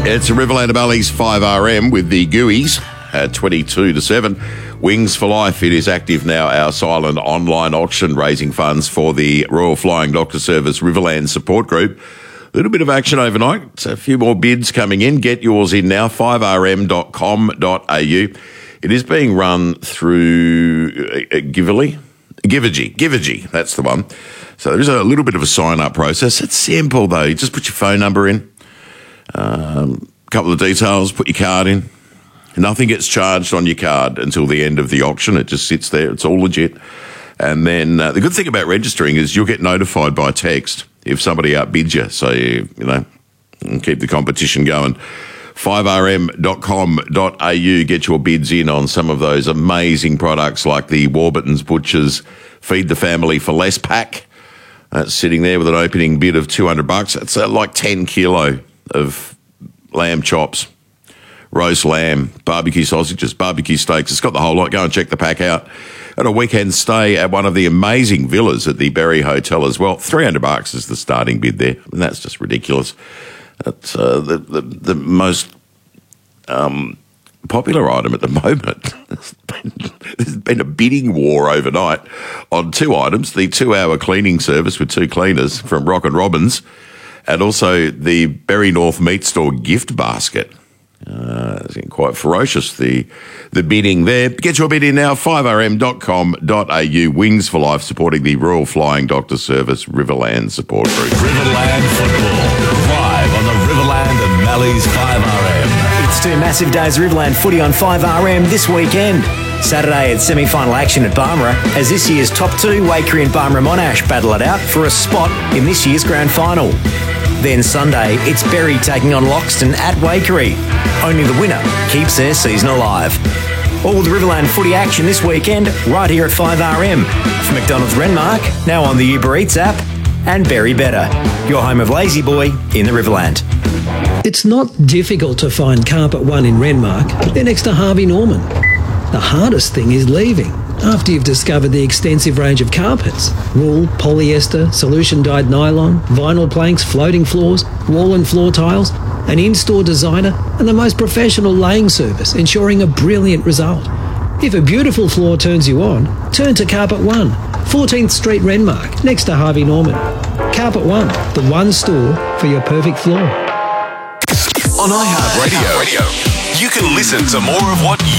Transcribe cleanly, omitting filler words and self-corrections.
It's Riverland Valley's 5RM with the Gooies at 22 to 7. Wings for Life, it is active now, our silent online auction raising funds for the Royal Flying Doctor Service Riverland Support Group. A little bit of action overnight. A few more bids coming in. Get yours in now, 5rm.com.au. It is being run through Givergy, that's the one. So there is a little bit of a sign-up process. It's simple, though. You just put your phone number in, a couple of details, put your card in. Nothing gets charged on your card until the end of the auction. It just sits there. It's all legit. And then the good thing about registering is you'll get notified by text if somebody outbids you. So, you keep the competition going. 5rm.com.au, get your bids in on some of those amazing products like the Warburton's Butchers Feed the Family for Less pack. That's sitting there with an opening bid of $200. It's like 10 kilo of lamb chops, roast lamb, barbecue sausages, barbecue steaks. It's got the whole lot. Go and check the pack out. And a weekend stay at one of the amazing villas at the Berry Hotel as well. $300 is the starting bid there. And that's just ridiculous. That's the most popular item at the moment. There's been a bidding war overnight on two items, the 2-hour cleaning service with 2 cleaners from Rock and Robbins, and also the Berry North Meat Store gift basket. It's quite ferocious, the bidding there. Get your bid in now, 5rm.com.au. Wings for Life, supporting the Royal Flying Doctor Service Riverland Support Group. Riverland football, live on the Riverland and Malleys 5RM. It's 2 massive days of Riverland footy on 5RM this weekend. Saturday at semi-final action at Barmera as this year's top 2, Waikerie and Barmera Monash, battle it out for a spot in this year's grand final. Then Sunday, it's Berry taking on Loxton at Waikerie. Only the winner keeps their season alive. All the Riverland footy action this weekend right here at 5RM. From McDonald's Renmark, now on the Uber Eats app, and Berry Better, your home of Lazy Boy in the Riverland. It's not difficult to find Carpet One in Renmark. They're next to Harvey Norman. The hardest thing is leaving after you've discovered the extensive range of carpets: wool, polyester, solution-dyed nylon, vinyl planks, floating floors, wall and floor tiles, an in-store designer, and the most professional laying service, ensuring a brilliant result. If a beautiful floor turns you on, turn to Carpet One, 14th Street, Renmark, next to Harvey Norman. Carpet One, the one store for your perfect floor. On iHeartRadio, you can listen to more of what